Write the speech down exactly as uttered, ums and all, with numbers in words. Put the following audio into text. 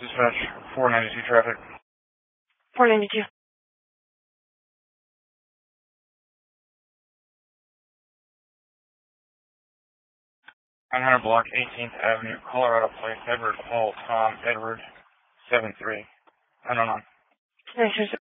Dispatch, four ninety-two traffic. four ninety-two. nine hundred block, eighteenth Avenue, Colorado Place, Edward, Paul, Tom, Edward, seven three. I don't know. Nice.